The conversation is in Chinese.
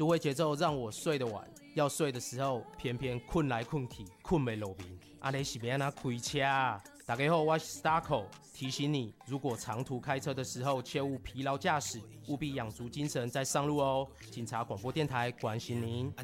都会节奏让我睡得晚，要睡的时候偏偏困来困去，困没落眠。你是要怎开车啊？大家好，我是 Starco， 提醒你，如果长途开车的时候，切勿疲劳驾驶，务必养足精神再上路哦。警察广播电台关心您。